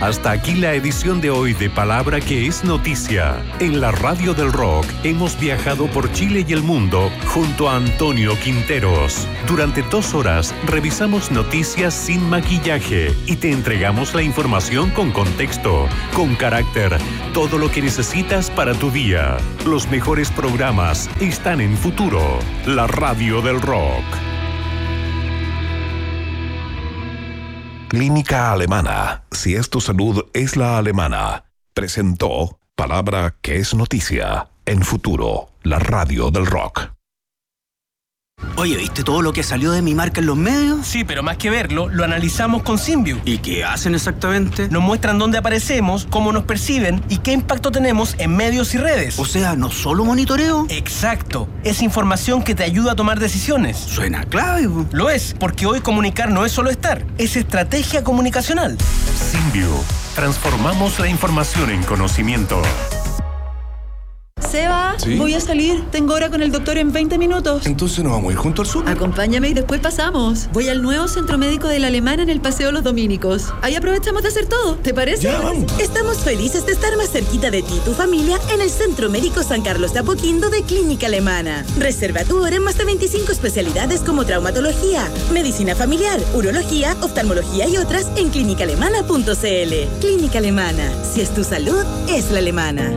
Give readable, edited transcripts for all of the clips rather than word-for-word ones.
Hasta aquí la edición de hoy de Palabra que es Noticia. En la Radio del Rock hemos viajado por Chile y el mundo junto a Antonio Quinteros. Durante 2 horas revisamos noticias sin maquillaje y te entregamos la información con contexto, con carácter, todo lo que necesitas para tu día. Los mejores programas están en Futuro, la Radio del Rock. Clínica Alemana. Si es tu salud, es la alemana. Presentó Palabra que es Noticia en Futuro, la Radio del Rock. Oye, ¿viste todo lo que salió de mi marca en los medios? Sí, pero más que verlo, lo analizamos con Symbio. ¿Y qué hacen exactamente? Nos muestran dónde aparecemos, cómo nos perciben y qué impacto tenemos en medios y redes. O sea, ¿no solo monitoreo? Exacto. Es información que te ayuda a tomar decisiones. Suena clave. Lo es, porque hoy comunicar no es solo estar, es estrategia comunicacional. Symbio. Transformamos la información en conocimiento. Seba, ¿sí? Voy a salir. Tengo hora con el doctor en 20 minutos. Entonces nos vamos a ir junto al sur. Acompáñame y después pasamos. Voy al nuevo centro médico de la Alemana en el Paseo Los Dominicos. Ahí aprovechamos de hacer todo. ¿Te parece? Ya, vamos. Estamos felices de estar más cerquita de ti y tu familia en el Centro Médico San Carlos de Apoquindo de Clínica Alemana. Reserva tu hora en más de 25 especialidades como traumatología, medicina familiar, urología, oftalmología y otras en clínicaalemana.cl. Clínica Alemana. Si es tu salud, es la alemana.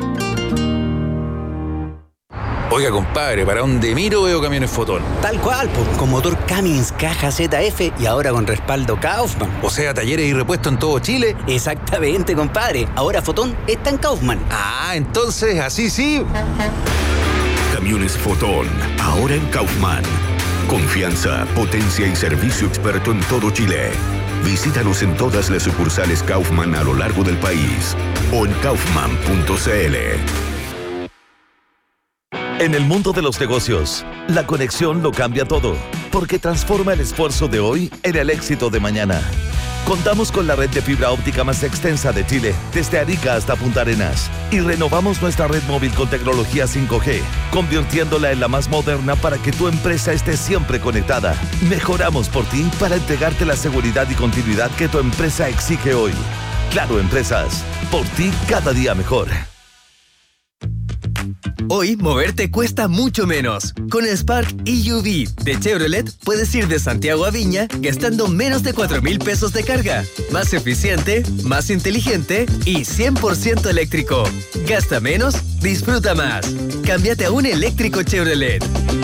Oiga, compadre, para donde miro veo camiones Fotón. Tal cual, con motor Cummins, caja ZF y ahora con respaldo Kaufman. O sea, talleres y repuestos en todo Chile. Exactamente, compadre. Ahora Fotón está en Kaufman. Ah, entonces, así sí. Camiones Fotón, ahora en Kaufman. Confianza, potencia y servicio experto en todo Chile. Visítanos en todas las sucursales Kaufman a lo largo del país o en kaufman.cl. En el mundo de los negocios, la conexión lo cambia todo, porque transforma el esfuerzo de hoy en el éxito de mañana. Contamos con la red de fibra óptica más extensa de Chile, desde Arica hasta Punta Arenas, y renovamos nuestra red móvil con tecnología 5G, convirtiéndola en la más moderna para que tu empresa esté siempre conectada. Mejoramos por ti para entregarte la seguridad y continuidad que tu empresa exige hoy. Claro Empresas, por ti cada día mejor. Hoy, moverte cuesta mucho menos. Con el Spark EUV de Chevrolet, puedes ir de Santiago a Viña gastando menos de 4,000 pesos de carga. Más eficiente, más inteligente y 100% eléctrico. Gasta menos, disfruta más. Cámbiate a un eléctrico Chevrolet.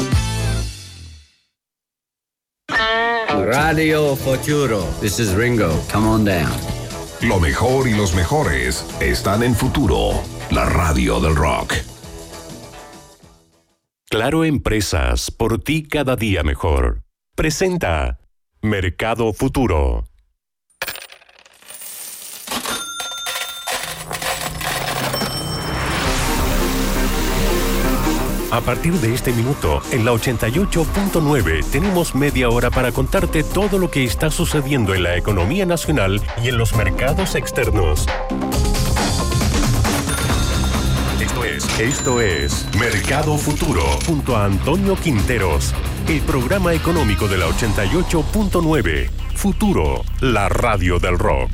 Radio Futuro. This is Ringo. Come on down. Lo mejor y los mejores están en Futuro, la Radio del Rock. Claro Empresas, por ti cada día mejor. Presenta Mercado Futuro. A partir de este minuto, en la 88.9, tenemos media hora para contarte todo lo que está sucediendo en la economía nacional y en los mercados externos. Esto es Mercado Futuro, junto a Antonio Quinteros, el programa económico de la 88.9. Futuro, la radio del rock.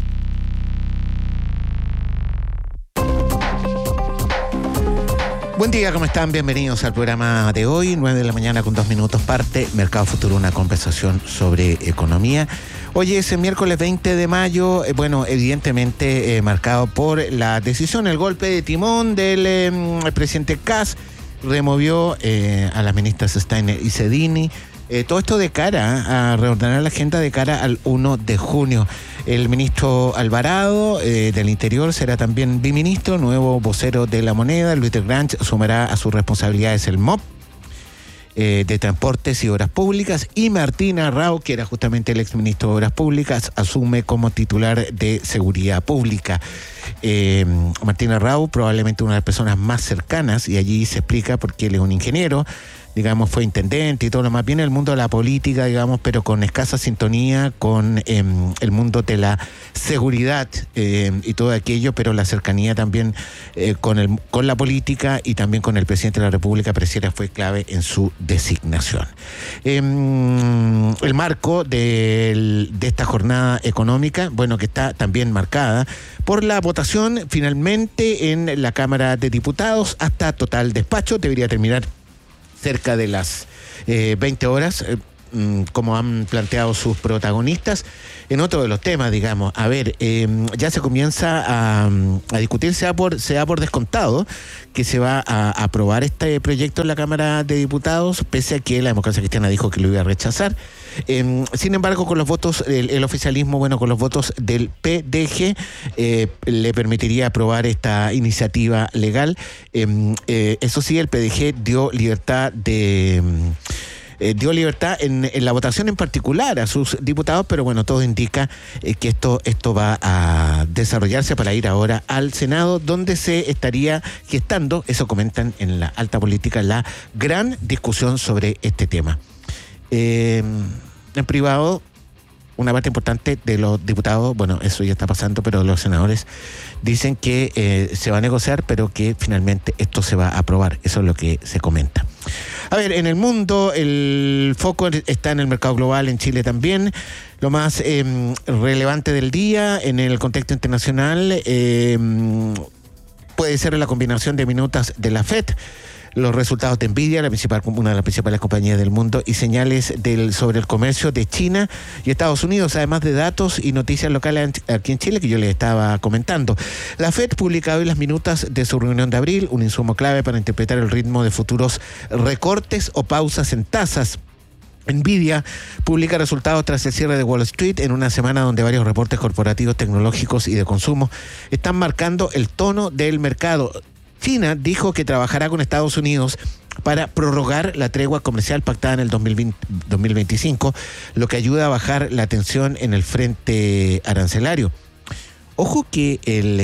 Buen día, ¿cómo están? Bienvenidos al programa de hoy, 9 de la mañana con 2 minutos parte, Mercado Futuro, una conversación sobre economía. Hoy es el miércoles 20 de mayo, evidentemente marcado por la decisión, el golpe de timón del presidente Kast, removió a las ministras Steiner y Sedini. Todo esto de cara a reordenar la agenda de cara al 1 de junio. El ministro Alvarado del Interior será también biministro, nuevo vocero de la moneda. Luis de Grange sumará a sus responsabilidades el MOP de Transportes y Obras Públicas, y Martín Arrau, que era justamente el exministro de Obras Públicas, asume como titular de Seguridad Pública. Martín Arrau, probablemente una de las personas más cercanas, y allí se explica porque él es un ingeniero, digamos, fue intendente y todo lo más bien en el mundo de la política, digamos, pero con escasa sintonía con el mundo de la seguridad y todo aquello, pero la cercanía también con la política y también con el presidente de la República pareciera fue clave en su designación. El marco de esta jornada económica, bueno, que está también marcada por la votación finalmente en la Cámara de Diputados hasta total despacho, debería terminar cerca de las 20 horas, como han planteado sus protagonistas. En otro de los temas, digamos, a ver, ya se comienza a discutir, se da por descontado que se va a aprobar este proyecto en la Cámara de Diputados, pese a que la Democracia Cristiana dijo que lo iba a rechazar. Sin embargo, con los votos, el oficialismo, bueno, con los votos del PDG, le permitiría aprobar esta iniciativa legal. Eso sí, el PDG dio libertad en la votación en particular a sus diputados, pero bueno, todo indica que esto va a desarrollarse para ir ahora al Senado, donde se estaría gestando, eso comentan en la alta política, la gran discusión sobre este tema. En privado, una parte importante de los diputados, bueno, eso ya está pasando, pero los senadores dicen que se va a negociar, pero que finalmente esto se va a aprobar. Eso es lo que se comenta. A ver, en el mundo el foco está en el mercado global, en Chile también. Lo más relevante del día en el contexto internacional puede ser la combinación de minutas de la FED, los resultados de Nvidia, una de las principales compañías del mundo, y señales sobre el comercio de China y Estados Unidos, además de datos y noticias locales aquí en Chile que yo les estaba comentando. La FED publica hoy las minutas de su reunión de abril, un insumo clave para interpretar el ritmo de futuros recortes o pausas en tasas. Nvidia publica resultados tras el cierre de Wall Street en una semana donde varios reportes corporativos, tecnológicos y de consumo están marcando el tono del mercado. China dijo que trabajará con Estados Unidos para prorrogar la tregua comercial pactada en el 2025, lo que ayuda a bajar la tensión en el frente arancelario. Ojo que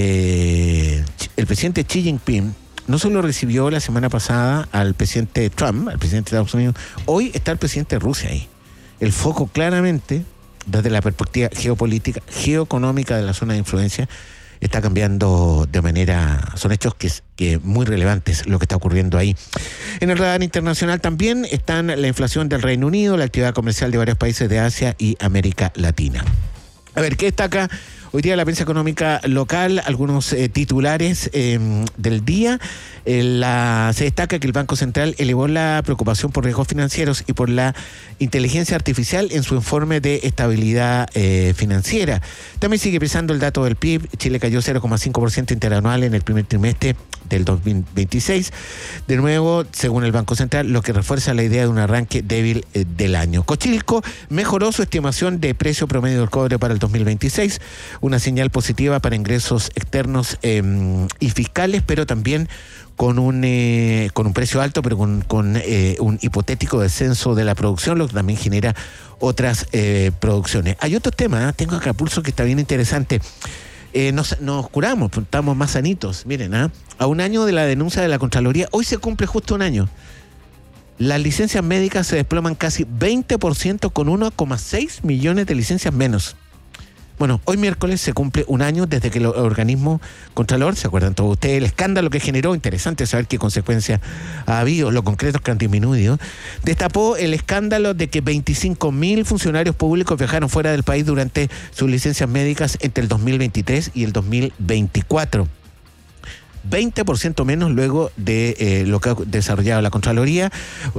el presidente Xi Jinping no solo recibió la semana pasada al presidente Trump, al presidente de Estados Unidos, hoy está el presidente de Rusia ahí. El foco claramente, desde la perspectiva geopolítica, geoeconómica de la zona de influencia, está cambiando de manera, son hechos que muy relevantes lo que está ocurriendo ahí. En el radar internacional también están la inflación del Reino Unido, la actividad comercial de varios países de Asia y América Latina. A ver, ¿qué destaca hoy día la prensa económica local? Algunos titulares del día. Se destaca que el Banco Central elevó la preocupación por riesgos financieros y por la inteligencia artificial en su informe de estabilidad financiera. También sigue pesando el dato del PIB. Chile cayó 0,5% interanual en el primer trimestre del 2026. De nuevo, según el Banco Central, lo que refuerza la idea de un arranque débil del año. Cochilco mejoró su estimación de precio promedio del cobre para el 2026, una señal positiva para ingresos externos y fiscales, pero también con un precio alto, pero con un hipotético descenso de la producción, lo que también genera otras producciones. Hay otros temas, tengo acá pulso que está bien interesante. Nos curamos, estamos más sanitos. Miren, a un año de la denuncia de la Contraloría, hoy se cumple justo un año. Las licencias médicas se desploman casi 20% con 1,6 millones de licencias menos. Bueno, hoy miércoles se cumple un año desde que el organismo Contralor, ¿se acuerdan todos ustedes? El escándalo que generó, interesante saber qué consecuencias ha habido, los concretos que han disminuido, destapó el escándalo de que 25.000 funcionarios públicos viajaron fuera del país durante sus licencias médicas entre el 2023 y el 2024. 20% menos luego de lo que ha desarrollado la Contraloría.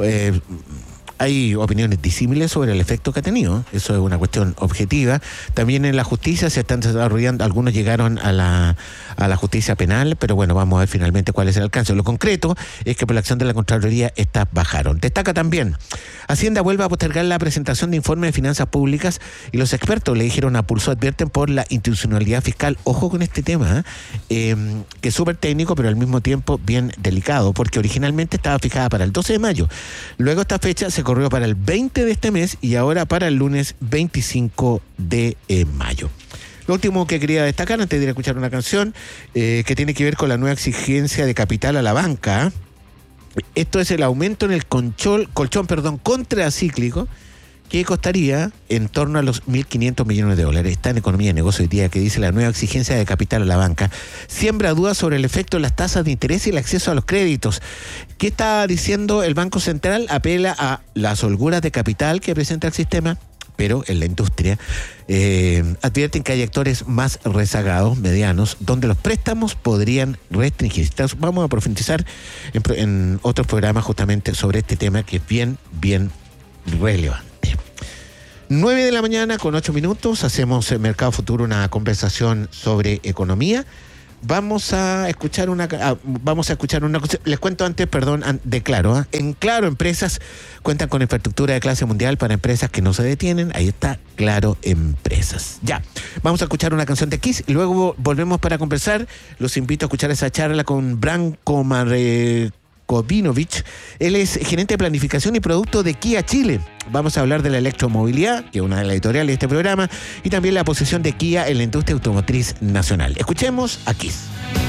Hay opiniones disímiles sobre el efecto que ha tenido, eso es una cuestión objetiva. También en la justicia se están desarrollando, algunos llegaron a la justicia penal, pero bueno, vamos a ver finalmente cuál es el alcance. Lo concreto es que por la acción de la Contraloría estas bajaron. Destaca también, Hacienda vuelve a postergar la presentación de informe de finanzas públicas y los expertos le dijeron a Pulso, advierten por la institucionalidad fiscal. Ojo con este tema, que es súper técnico, pero al mismo tiempo bien delicado, porque originalmente estaba fijada para el 12 de mayo. Luego esta fecha se corrió para el 20 de este mes y ahora para el lunes 25 de mayo. Lo último que quería destacar antes de ir a escuchar una canción que tiene que ver con la nueva exigencia de capital a la banca. Esto es el aumento en el colchón contracíclico, que costaría en torno a los 1.500 millones de dólares. Está en Economía y Negocio hoy día, que dice: la nueva exigencia de capital a la banca siembra dudas sobre el efecto de las tasas de interés y el acceso a los créditos. ¿Qué está diciendo el Banco Central? Apela a las holguras de capital que presenta el sistema, pero en la industria advierten que hay actores más rezagados, medianos, donde los préstamos podrían restringirse. Vamos a profundizar en otros programas justamente sobre este tema, que es bien relevante. 9 de la mañana con 8 minutos, hacemos en Mercado Futuro una conversación sobre economía. Vamos a escuchar una cosa. Les cuento antes, de Claro. En Claro Empresas cuentan con infraestructura de clase mundial para empresas que no se detienen. Ahí está Claro Empresas. Ya, vamos a escuchar una canción de Kiss y luego volvemos para conversar. Los invito a escuchar esa charla con Branko Markovinovich. Él es gerente de planificación y producto de Kia Chile. Vamos a hablar de la electromovilidad, que es una de las editoriales de este programa, y también la posición de Kia en la industria automotriz nacional. Escuchemos a Kiss.